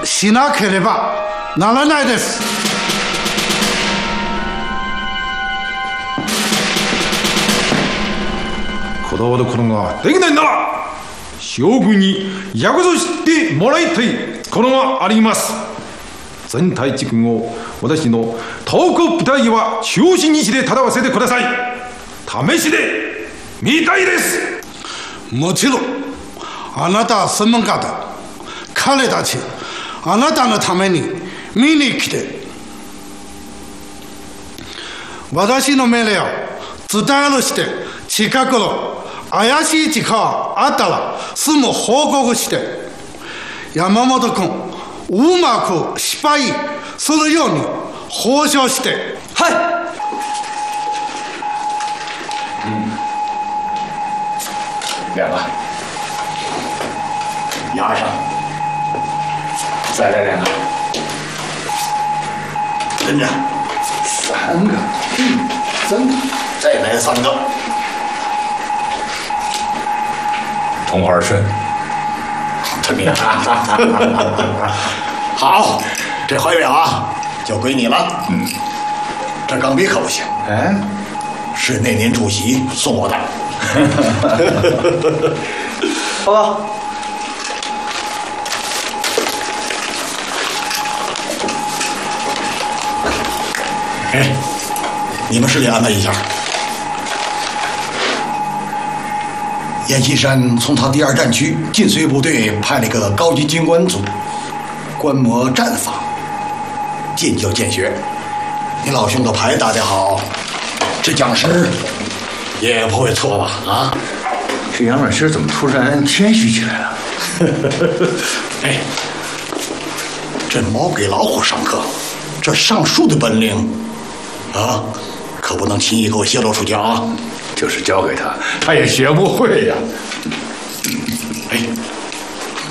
しなければならないです。 こだわることができないなら将軍に約束してもらいたいことがあります。全体地軍を私の東国部隊は中心にして戦わせてください。試しで見たいです。 もちろんあなたは専門家だ。彼たちあなたのために見に来て、私の命令を伝えるして、近くの怪しい地下があったらすぐ報告して、山本君うまく失敗するように交渉して。 はい。 两个，压上，再来两个，跟着，三个，再来三个，同花顺，陈明，好，这怀表啊就归你了。这钢笔可不行，是那年主席送我的。 报告。 哎，你们市里安排一下。阎锡山从他第2战区晋绥部队派了个高级军官组，观摩战法，见教见学。你老兄的牌打得好，这讲师也不会错吧？啊！ 这杨老师怎么突然谦虚起来了？ 哎，这猫给老虎上课，这上树的本领啊，可不能轻易给我泄露出去啊！ 就是教给他，他也学不会呀。